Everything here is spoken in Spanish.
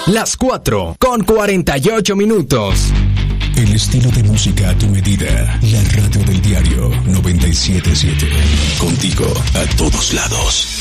Las 4:48. El estilo de música a tu medida. La radio del diario 97.7. Contigo a todos lados.